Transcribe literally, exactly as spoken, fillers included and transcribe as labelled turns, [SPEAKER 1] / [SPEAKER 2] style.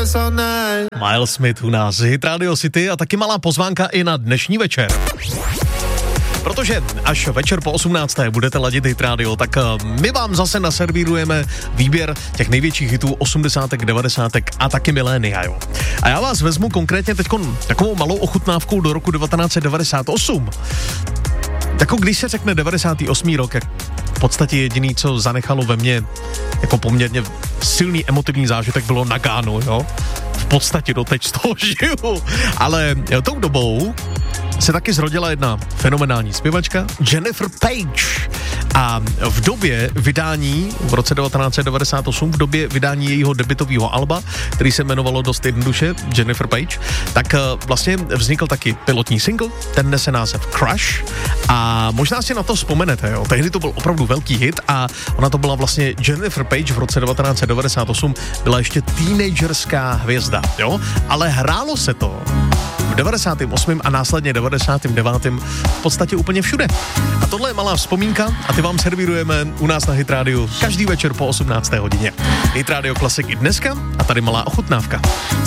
[SPEAKER 1] Miles Smith u nás, Hit Radio City a taky malá pozvánka i na dnešní večer. Protože až večer po osmnácté budete ladit Hit Radio, tak my vám zase naservírujeme výběr těch největších hitů osmdesátek, devadesátek a taky milénia, jo. A já vás vezmu konkrétně teďkon takovou malou ochutnávkou do roku devatenáct set devadesát osm. Jako když se řekne devadesátý osmý rok, jak v podstatě jediný, co zanechalo ve mně jako poměrně silný emotivní zážitek, bylo Nagano, jo. V podstatě doteď z toho žiju. Ale jo, tou dobou se taky zrodila jedna fenomenální zpěvačka, Jennifer Page. A v době vydání, v roce devatenáct set devadesát osm, v době vydání jejího debutového alba, který se jmenovalo dost jednoduše Jennifer Page, tak vlastně vznikl taky pilotní single, ten nese název Crush a možná si na to vzpomenete, jo. Tehdy to byl opravdu velký hit a ona to byla vlastně Jennifer Page v roce devatenáct set devadesát osm, byla ještě teenagerská hvězda, jo, ale hrálo se to v devadesátém osmém a následně devadesátém devátém v podstatě úplně všude. A tohle je malá vzpomínka a ty vám servírujeme u nás na Hit Radio každý večer po osmnácté hodině. Hit Radio Classic i dneska a tady malá ochutnávka.